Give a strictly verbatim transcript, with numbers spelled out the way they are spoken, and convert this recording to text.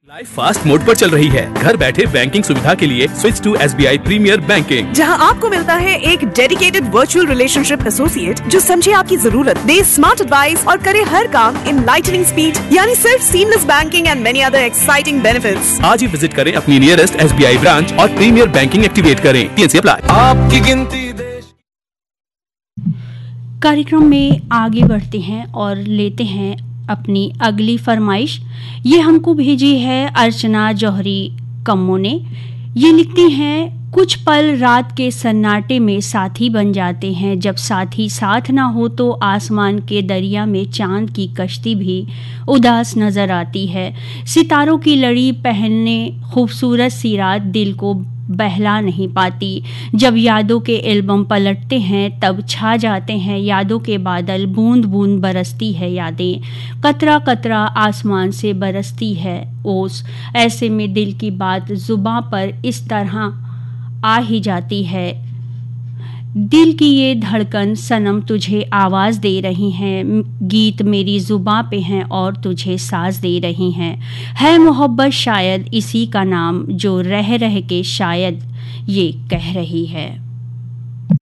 Life fast mode पर चल रही है। घर बैठे बैंकिंग सुविधा के लिए switch to S B I premiere banking, जहां आपको मिलता है एक डेडिकेटेड वर्चुअल रिलेशनशिप एसोसिएट जो समझे आपकी जरूरत, दे स्मार्ट एडवाइस और करे हर काम इन लाइटनिंग स्पीड, यानी सिर्फ seamless banking and many other exciting benefits. आज ही विजिट करें अपनी nearest S B I branch और प्रीमियर बैंकिंग एक्टिवेट करें। T N C apply. आपकी गिनती देश। कार्यक्रम में आगे बढ़ते हैं और लेते हैं अपनी अगली फरमाइश। ये हमको भेजी है अर्चना जौहरी कम्मो ने। ये लिखती हैं, कुछ पल रात के सन्नाटे में साथी बन जाते हैं। जब साथी साथ ना हो तो आसमान के दरिया में चांद की कश्ती भी उदास नजर आती है। सितारों की लड़ी पहनने खूबसूरत सी रात दिल को बहला नहीं पाती। जब यादों के एल्बम पलटते हैं तब छा जाते हैं यादों के बादल। बूंद बूंद बरसती है यादें, कतरा कतरा आसमान से बरसती है ओस। ऐसे में दिल की बात जुबां पर इस तरह आ ही जाती है। दिल की ये धड़कन सनम तुझे आवाज़ दे रही हैं। गीत मेरी जुबां पे हैं और तुझे साज दे रही हैं। है मोहब्बत शायद इसी का नाम जो रह रह के शायद ये कह रही है।